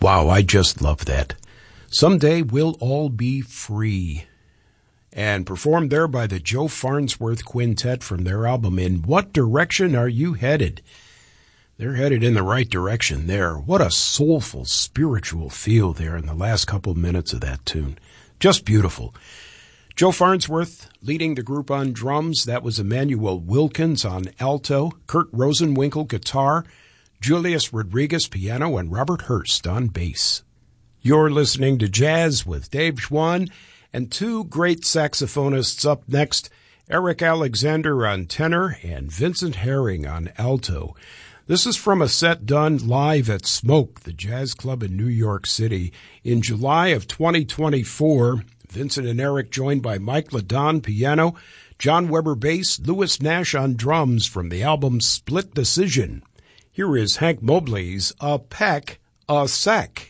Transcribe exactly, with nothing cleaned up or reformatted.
Wow, I just love that. Someday we'll all be free. And performed there by the Joe Farnsworth Quintet from their album, In What Direction Are You Headed? They're headed in the right direction there. What a soulful, spiritual feel there in the last couple of minutes of that tune. Just beautiful. Joe Farnsworth leading the group on drums. That was Emmanuel Wilkins on alto, Kurt Rosenwinkel guitar, Julius Rodriguez piano, and Robert Hurst on bass. You're listening to Jazz with Dave Schwann, and two great saxophonists up next, Eric Alexander on tenor and Vincent Herring on alto. This is from a set done live at Smoke, the jazz club in New York City. In July of twenty twenty-four, Vincent and Eric joined by Mike LaDon piano, John Weber bass, Louis Nash on drums from the album Split Decision. Here is Hank Mobley's A Peck, A Sec.